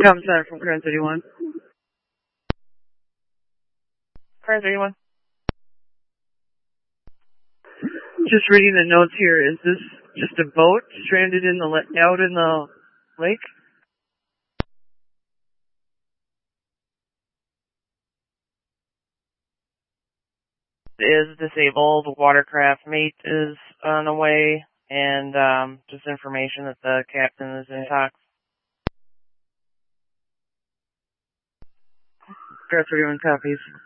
Com Center from Current 31. Current 31. Just reading the notes here. Is this just a boat stranded in the out in the lake? Is disabled. Watercraft mate is on the way, and just information that the captain is in talks. Current 31 copies.